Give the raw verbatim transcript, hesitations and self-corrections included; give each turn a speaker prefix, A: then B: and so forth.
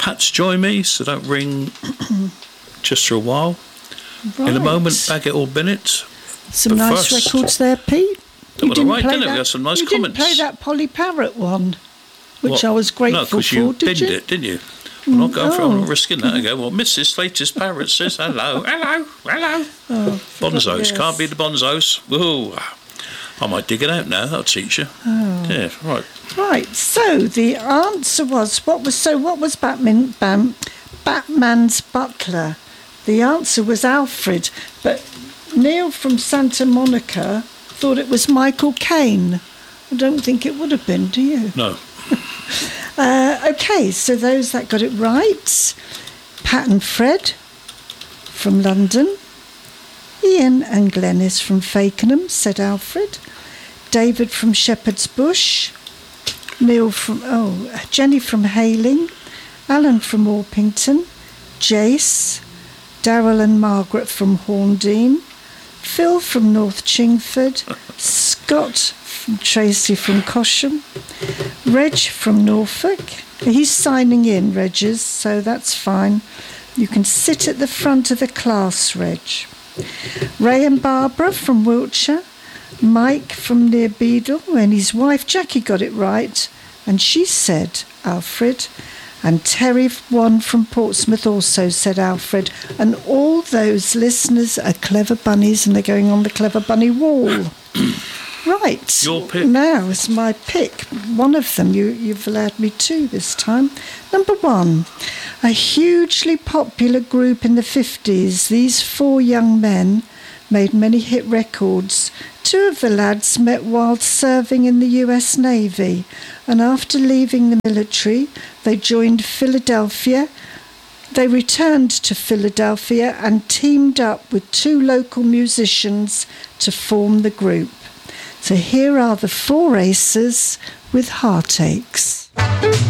A: had to join me, so don't ring just for a while.
B: Right.
A: In a moment, Baggett or Bennett.
B: Some
A: But
B: nice
A: first-
B: records there, Pete.
A: That was all right, didn't it?
B: that,
A: We had some nice
B: you
A: comments.
B: didn't play that Polly Parrot one, which
A: What?
B: I was grateful
A: No, because
B: for,
A: you
B: did
A: binned
B: you?
A: it, didn't you? I'm not going for I'm
B: Oh.
A: not risking that again. Well, Missus Latest Parrot says hello, hello, hello.
B: Oh,
A: Bonzos.
B: yes.
A: Can't be the bonzos. Ooh. I might dig it out now. That'll teach you.
B: Oh.
A: Yeah, right.
B: Right, so the answer was, what was, so what was Batman, Bam, Batman's butler? The answer was Alfred, but Neil from Santa Monica thought it was Michael Caine. I don't think it would have been, do you?
A: No.
B: Uh, okay, so those that got it right. Pat and Fred from London. Ian and Glenys from Fakenham, said Alfred. David from Shepherd's Bush. Neil from, oh, Jenny from Hayling. Alan from Orpington. Jace. Daryl and Margaret from Horndean. Phil from North Chingford. Scott from Tracy from Cosham. Reg from Norfolk. He's signing in, Regis, so that's fine. You can sit at the front of the class, Reg. Ray and Barbara from Wiltshire. Mike from near Beadle, and his wife Jackie got it right, and she said Alfred. And Terry, one from Portsmouth, also said Alfred. And all those listeners are clever bunnies, and they're going on the clever bunny wall. Right.
A: Your pick.
B: Now it's my pick. One of them. You, you've allowed me two this time. Number one. A hugely popular group in the fifties. These four young men made many hit records. Two of the lads met while serving in the U S Navy, and after leaving the military, they joined Philadelphia. They returned to Philadelphia and teamed up with two local musicians to form the group. So here are the Four Aces with Heartaches.